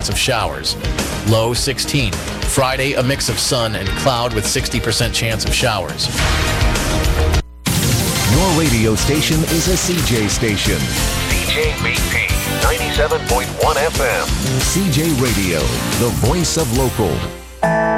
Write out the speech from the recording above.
chance of showers. Low 16. Friday, a mix of sun and cloud with 60% chance of showers. Your radio station is a CJ station. CJBP 97.1 FM. CJ Radio, the voice of local.